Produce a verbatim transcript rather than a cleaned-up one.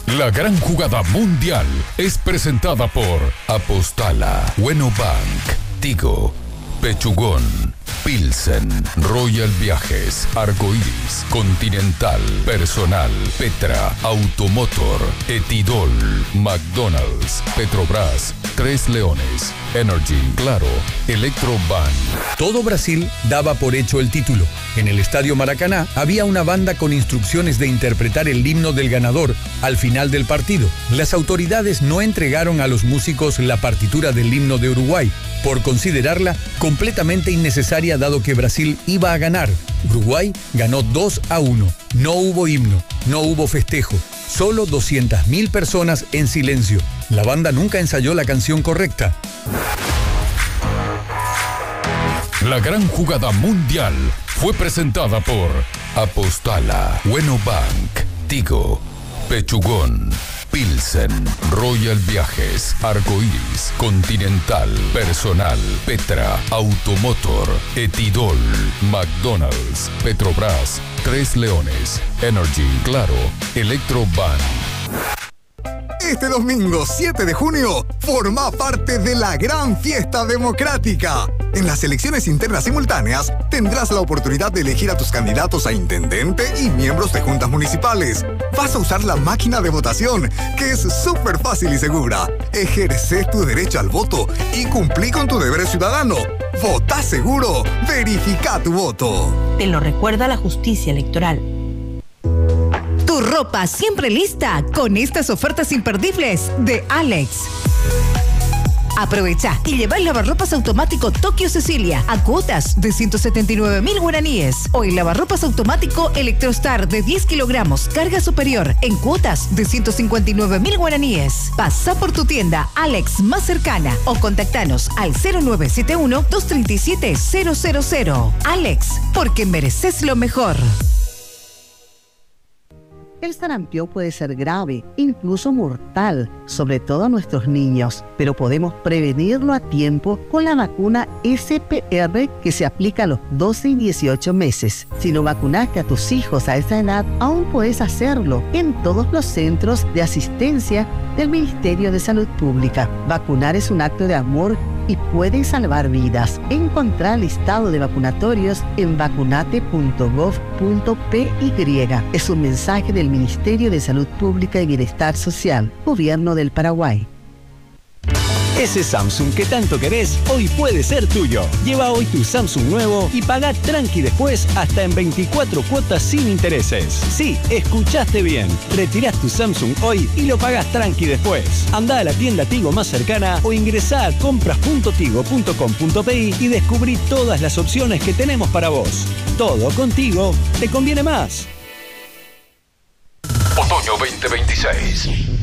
La gran jugada mundial es presentada por Apostala, Bueno Bank, Tigo, Pechugón, Pilsen, Royal Viajes, Arcoiris, Continental, Personal, Petra, Automotor, Etidol, McDonald's, Petrobras, Tres Leones, Energy, Claro, Electroban. Todo Brasil daba por hecho el título. En el Estadio Maracaná había una banda con instrucciones de interpretar el himno del ganador al final del partido. Las autoridades no entregaron a los músicos la partitura del himno de Uruguay, por considerarla completamente innecesaria dado que Brasil iba a ganar. Uruguay ganó dos a uno. No hubo himno, no hubo festejo. Solo doscientas mil personas en silencio. La banda nunca ensayó la canción correcta. La gran jugada mundial fue presentada por Apostala, Bueno Bank, Tigo, Pechugón, Pilsen, Royal Viajes, Arcoiris, Continental, Personal, Petra, Automotor, Etidol, McDonald's, Petrobras, Tres Leones, Energy, Claro, Electroban. Este domingo siete de junio, forma parte de la gran fiesta democrática. En las elecciones internas simultáneas, tendrás la oportunidad de elegir a tus candidatos a intendente y miembros de juntas municipales. Vas a usar la máquina de votación, que es súper fácil y segura. Ejerce tu derecho al voto y cumplí con tu deber ciudadano. Vota seguro. Verifica tu voto. Te lo recuerda la justicia electoral. Tu ropa siempre lista con estas ofertas imperdibles de Alex. Aprovecha y lleva el lavarropas automático Tokio Cecilia a cuotas de ciento setenta y nueve mil guaraníes o el lavarropas automático Electrostar de diez kilogramos carga superior en cuotas de ciento cincuenta y nueve mil guaraníes. Pasa por tu tienda Alex más cercana o contactanos al cero nueve siete uno, dos tres siete, cero cero cero. Alex, porque mereces lo mejor. El sarampión puede ser grave, incluso mortal, sobre todo a nuestros niños, pero podemos prevenirlo a tiempo con la vacuna S P R que se aplica a los doce y dieciocho meses. Si no vacunaste a tus hijos a esa edad, aún puedes hacerlo en todos los centros de asistencia del Ministerio de Salud Pública. Vacunar es un acto de amor y puede salvar vidas. Encontrá el listado de vacunatorios en vacunate punto gov punto p y. Es un mensaje del Ministerio de Salud Pública y Bienestar Social, Gobierno del Paraguay. Ese Samsung que tanto querés, hoy puede ser tuyo. Lleva hoy tu Samsung nuevo y pagá tranqui después hasta en veinticuatro cuotas sin intereses. Sí, escuchaste bien. Retirás tu Samsung hoy y lo pagás tranqui después. Andá a la tienda Tigo más cercana o ingresá a compras punto tigo punto com punto p y descubrí todas las opciones que tenemos para vos. Todo contigo te conviene más. Otoño veinte veintiséis.